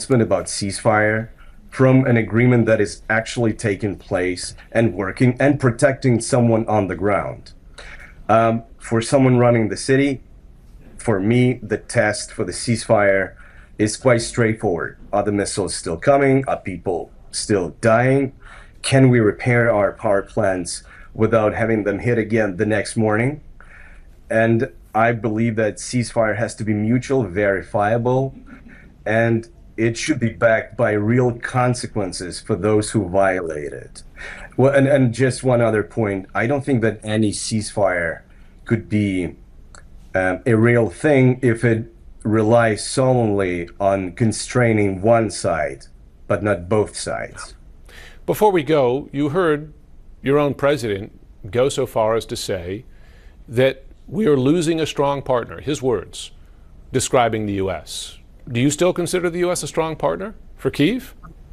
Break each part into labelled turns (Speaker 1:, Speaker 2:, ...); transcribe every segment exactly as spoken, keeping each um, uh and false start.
Speaker 1: announcement about ceasefire from an agreement that is actually taking place and working and protecting someone on the ground. Um, for someone running the city, for me, the test for the ceasefire is quite straightforward. Are the missiles still coming? Are people still dying? Can we repair our power plants without having them hit again the next morning? And I believe that ceasefire has to be mutual, verifiable, and it should be backed by real consequences for those who violate it. Well, and, and just one other point, I don't think that any ceasefire could be um, a real thing if it relies solely on constraining one side, but not both sides.
Speaker 2: Before we go, you heard your own president go so far as to say that we are losing a strong partner, his words, describing the U S. Do you still consider the U S a strong partner for Kyiv?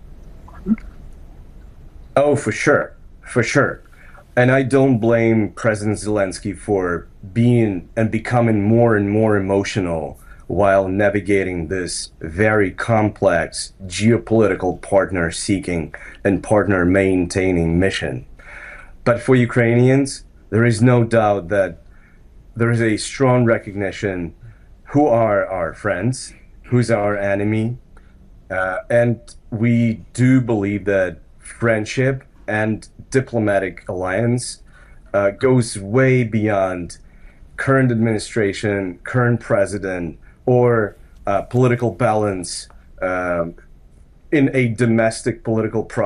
Speaker 1: Oh, for sure, for sure. And I don't blame President Zelensky for being and becoming more and more emotional while navigating this very complex geopolitical partner seeking and partner maintaining mission. But for Ukrainians, there is no doubt that there is a strong recognition who are our friends, who's our enemy, uh, and we do believe that friendship and diplomatic alliance uh, goes way beyond current administration, current president, or uh, political balance um, in a domestic political process.